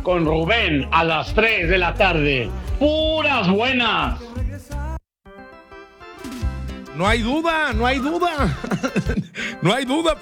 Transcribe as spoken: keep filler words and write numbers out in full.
con Rubén a las tres de la tarde. ¡Puras buenas! No hay duda, no hay duda. No hay duda.